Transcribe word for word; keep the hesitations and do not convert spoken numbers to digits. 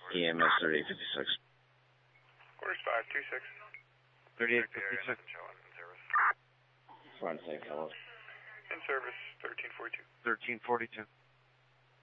E M S thirty-eight fifty-six. Quarters five two six. thirty-eight fifty-six. Front safe, hello. In service thirteen forty-two. thirteen forty-two.